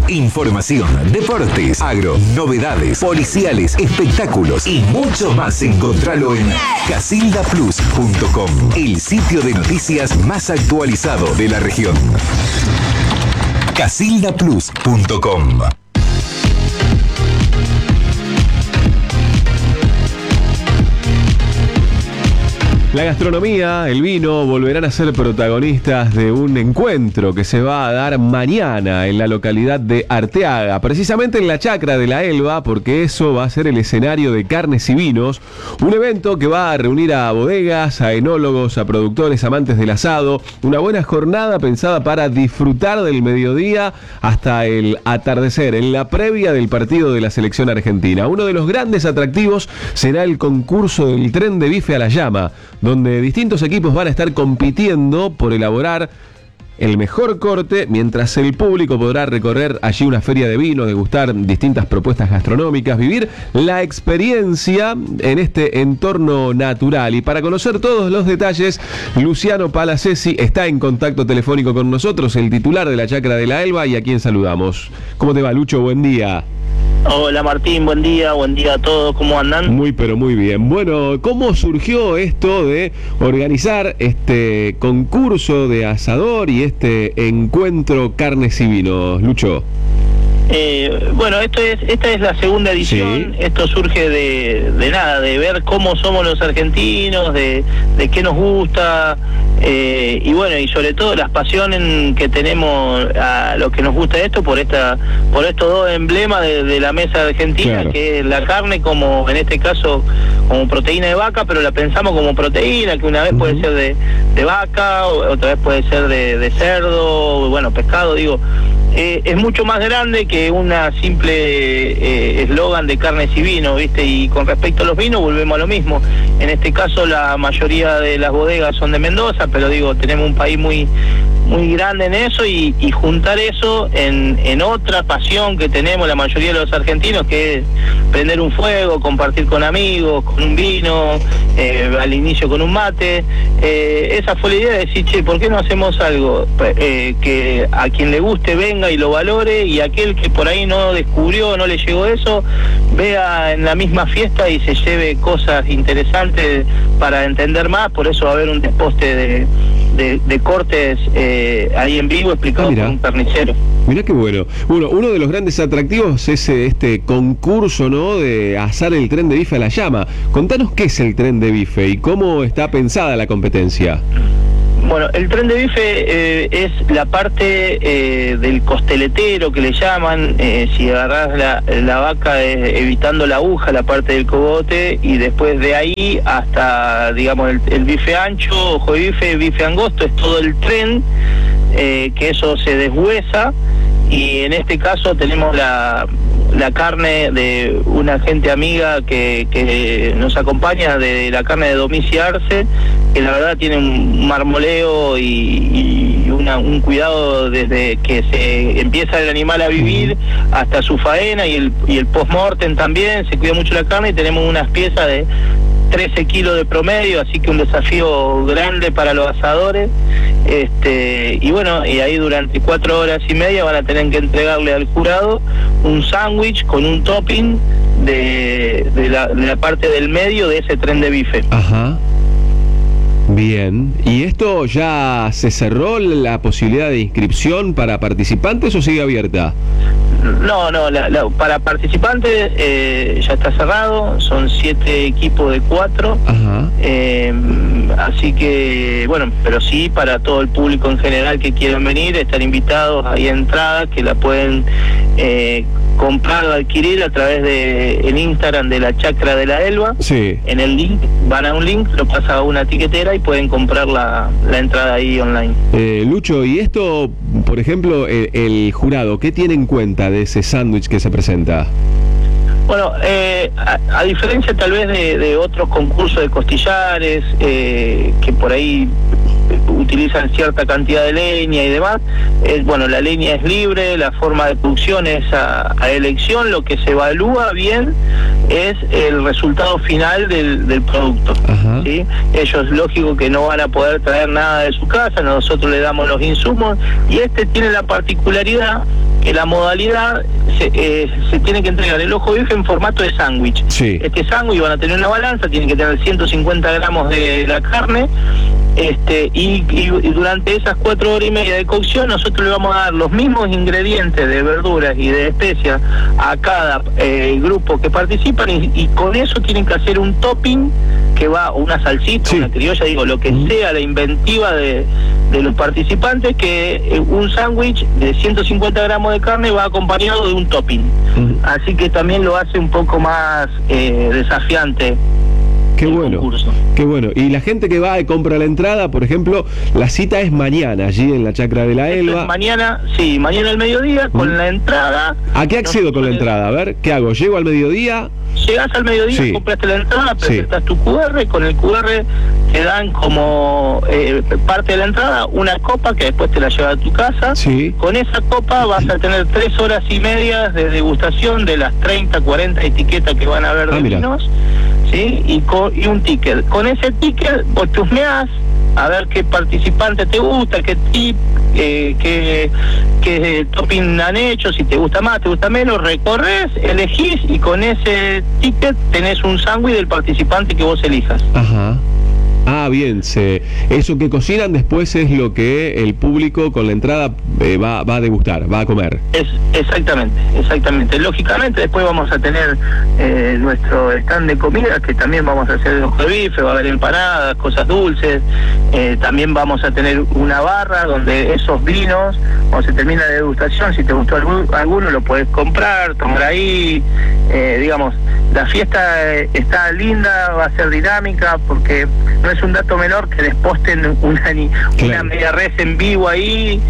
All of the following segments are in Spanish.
Información, deportes, agro, novedades, policiales, espectáculos y mucho más. Encontralo en casildaplus.com, el sitio de noticias más actualizado de la región. casildaplus.com. La gastronomía, el vino, volverán a ser protagonistas de un encuentro que se va a dar mañana en la localidad de Arteaga, precisamente en la Chacra de la Elba, porque eso va a ser el escenario de Carnes y Vinos, un evento que va a reunir a bodegas, a enólogos, a productores, amantes del asado, una buena jornada pensada para disfrutar del mediodía hasta el atardecer, en la previa del partido de la selección argentina. Uno de los grandes atractivos será el concurso del tren de bife a la llama, donde distintos equipos van a estar compitiendo por elaborar el mejor corte, mientras el público podrá recorrer allí una feria de vino, degustar distintas propuestas gastronómicas, vivir la experiencia en este entorno natural. Y para conocer todos los detalles, Luciano Palacesi está en contacto telefónico con nosotros, el titular de la Chacra de la Elba, y a quien saludamos. ¿Cómo te va, Lucho? Buen día. Hola Martín, buen día a todos, ¿cómo andan? Muy pero muy bien. Bueno, ¿cómo surgió esto de organizar este concurso de asador y este encuentro Carnes y Vinos, Lucho? Bueno, esta es la segunda edición. Sí. Esto surge de ver cómo somos los argentinos, de qué nos gusta, y bueno, y sobre todo la pasión que tenemos a lo que nos gusta esto por estos dos emblemas de la mesa argentina, claro, que es la carne, como en este caso como proteína de vaca, pero la pensamos como proteína, que una vez puede ser de vaca, otra vez puede ser de cerdo, bueno, pescado, digo. Es mucho más grande que una simple eslogan de carnes y vino, ¿viste? Y con respecto a los vinos volvemos a lo mismo. En este caso la mayoría de las bodegas son de Mendoza, pero digo, tenemos un país muy grande en eso, y juntar eso en otra pasión que tenemos la mayoría de los argentinos, que es prender un fuego, compartir con amigos, con un vino, al inicio con un mate. Esa fue la idea de decir, che, ¿por qué no hacemos algo que a quien le guste venga y lo valore, y aquel que por ahí no descubrió, no le llegó eso, vea en la misma fiesta y se lleve cosas interesantes para entender más? Por eso va a haber un desposte de cortes ahí en vivo, explicado por un carnicero. Mirá qué bueno. Bueno, uno de los grandes atractivos es este concurso, ¿no?, de asar el tren de bife a la llama. Contanos qué es el tren de bife y cómo está pensada la competencia. Bueno, el tren de bife es la parte del costeletero que le llaman. Si agarrás la vaca evitando la aguja, la parte del cogote, y después de ahí hasta, digamos, el bife ancho, ojo de bife angosto, es todo el tren, que eso se deshuesa. Y en este caso tenemos la carne de una gente amiga que nos acompaña, de la carne de Domicia Arce, que la verdad tiene un marmoleo y un cuidado desde que se empieza el animal a vivir hasta su faena, y el post-mortem también, se cuida mucho la carne, y tenemos unas piezas de 13 kilos de promedio, así que un desafío grande para los asadores. Y bueno, y ahí durante 4 horas y media van a tener que entregarle al jurado un sándwich con un topping de la parte del medio de ese tren de bife. Ajá. Bien. ¿Y esto ya se cerró la posibilidad de inscripción para participantes o sigue abierta? No, para participantes ya está cerrado, son 7 equipos de 4. Ajá. Así que, bueno, pero sí, para todo el público en general que quieran venir, están invitados. Hay entradas que la pueden comprar o adquirir a través del Instagram de la Chacra de la Elba. Sí. En el link, van a un link, lo pasa a una tiquetera y pueden comprar la entrada ahí online. Lucho, y esto, por ejemplo, el jurado, ¿qué tiene en cuenta de ese sándwich que se presenta? Bueno, a diferencia tal vez de otros concursos de costillares, que por ahí utilizan cierta cantidad de leña y demás, bueno, la leña es libre, la forma de producción es a elección. Lo que se evalúa bien es el resultado final del producto, ¿sí? Ellos, lógico que no van a poder traer nada de su casa, nosotros le damos los insumos, y tiene la particularidad que la modalidad se tiene que entregar el ojo bife en formato de sándwich. Sí. Este sándwich van a tener una balanza, tienen que tener 150 gramos de la carne, y durante esas 4 horas y media de cocción nosotros le vamos a dar los mismos ingredientes de verduras y de especias a cada grupo que participan, y con eso tienen que hacer un topping que va, una salsita, una criolla, digo, lo que sea la inventiva de los participantes, que un sándwich de 150 gramos de carne va acompañado de un topping. Así que también lo hace un poco más desafiante. Qué bueno, qué bueno. Y la gente que va y compra la entrada, por ejemplo, la cita es mañana, allí en la Chacra de la Elba. Mañana, sí, mañana al mediodía, con la entrada. ¿A qué accedo con la entrada? A ver, ¿qué hago? ¿Llego al mediodía? Llegás al mediodía, compraste la entrada, presentas tu QR, con el QR te dan como parte de la entrada una copa que después te la llevas a tu casa. Sí. Con esa copa vas a tener 3 horas y media de degustación de las 30, 40 etiquetas que van a haber de vinos. ¿Sí? Y un ticket. Con ese ticket vos chusmeás a ver qué participante te gusta, qué tip, qué topping han hecho, si te gusta más, te gusta menos, recorres, elegís, y con ese ticket tenés un sándwich del participante que vos elijas. Ajá. Ah, bien, eso que cocinan después es lo que el público con la entrada va a degustar, va a comer. Exactamente. Lógicamente después vamos a tener nuestro stand de comida, que también vamos a hacer de ojo de bife, va a haber empanadas, cosas dulces, también vamos a tener una barra donde esos vinos, cuando se termina la degustación, si te gustó alguno lo puedes comprar, tomar ahí, digamos, la fiesta está linda, va a ser dinámica, porque no es un dato menor que les posten una media res en vivo ahí,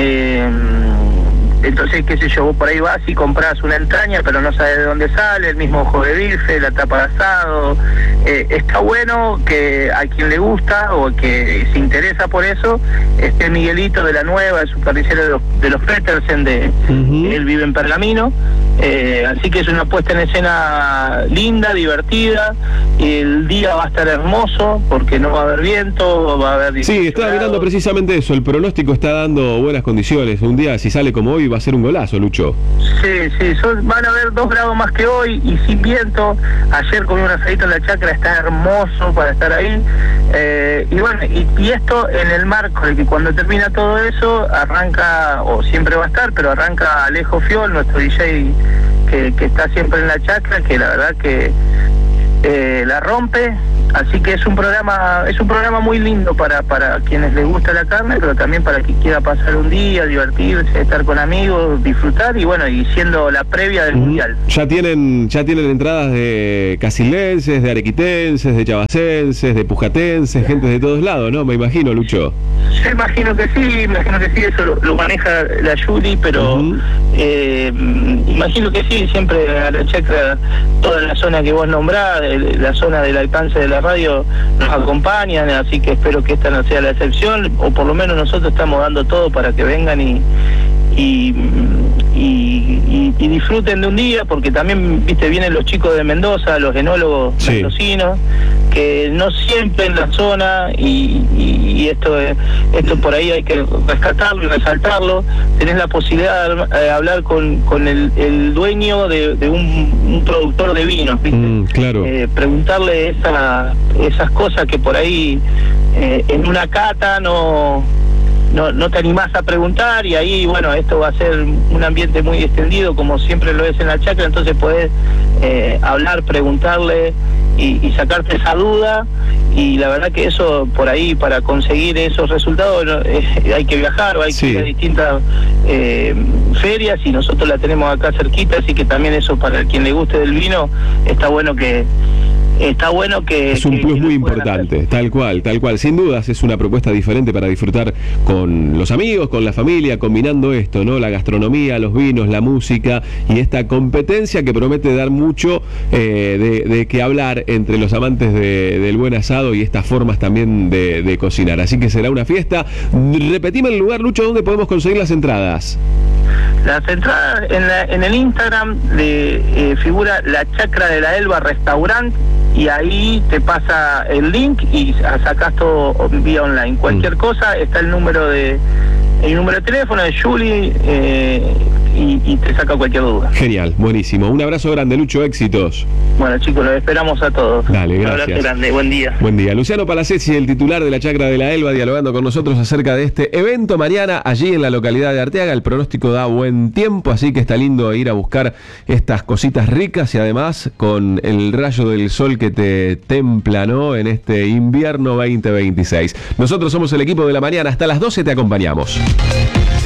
entonces, qué sé yo, vos por ahí vas y compras una entraña, pero no sabes de dónde sale, el mismo ojo de bife, la tapa de asado. Está bueno que a quien le gusta o que se interesa por eso, esté Miguelito de la Nueva, el supervisor de los Petersen, él vive en Pergamino. Así que es una puesta en escena linda, divertida. El día va a estar hermoso porque no va a haber viento, va a haber... Sí, estaba mirando precisamente eso, el pronóstico está dando buenas condiciones. Un día, si sale como hoy, va a ser un golazo, Lucho. Sí, van a haber 2 grados más que hoy y sin viento. Ayer comí un asadito en la Chacra, está hermoso para estar ahí. Y bueno, y esto en el marco de que cuando termina todo eso, arranca, o siempre va a estar, pero arranca Alejo Fiol, nuestro DJ que está siempre en la Chacra, que la verdad que la rompe. Así que es un programa muy lindo para quienes les gusta la carne, pero también para quien quiera pasar un día, divertirse, estar con amigos, disfrutar, y bueno, y siendo la previa del Mundial. Ya tienen entradas de casildenses, de arequitenses, de chavacenses, de pujatenses, gente de todos lados, ¿no? Me imagino, Lucho. Yo imagino que sí, eso lo maneja la Yuli, pero imagino que sí, siempre a la Chacra, toda la zona que vos nombrás, la zona del alcance de la radio, nos acompañan, así que espero que esta no sea la excepción, o por lo menos nosotros estamos dando todo para que vengan y disfruten de un día, porque también, viste, vienen los chicos de Mendoza, los enólogos mendocinos, que no siempre en la zona, y esto por ahí hay que rescatarlo y resaltarlo. Tenés la posibilidad de hablar con el dueño de un productor de vinos, ¿viste? Claro. Preguntarle esas cosas que por ahí en una cata no te animás a preguntar, y ahí, bueno, esto va a ser un ambiente muy extendido, como siempre lo es en la Chacra, entonces podés hablar, preguntarle y sacarte esa duda, y la verdad que eso, por ahí, para conseguir esos resultados, hay que viajar, o hay que ir a distintas ferias, y nosotros la tenemos acá cerquita, así que también eso, para quien le guste del vino, está bueno que es un plus muy importante, tal cual. Sin dudas es una propuesta diferente para disfrutar con los amigos, con la familia, combinando esto, ¿no? La gastronomía, los vinos, la música y esta competencia que promete dar mucho de qué hablar entre los amantes del buen asado y estas formas también de cocinar. Así que será una fiesta. Repetime el lugar, Lucho, ¿dónde podemos conseguir las entradas? Las entradas en el Instagram figura la Chacra de la Elba Restaurant, y ahí te pasa el link y sacás todo vía online. Cualquier cosa, está el número de teléfono de Julie, y te saca cualquier duda. Genial, buenísimo. Un abrazo grande, Lucho, éxitos. Bueno, chicos, los esperamos a todos. Dale, Un gracias. abrazo grande, buen día. Buen día. Luciano Palacesi, el titular de la Chacra de la Elba, dialogando con nosotros acerca de este evento mañana allí en la localidad de Arteaga. El pronóstico da buen tiempo, así que está lindo ir a buscar estas cositas ricas y además con el rayo del sol que te templa, ¿no?, en este invierno 2026. Nosotros somos el equipo de la mañana. Hasta las 12 te acompañamos.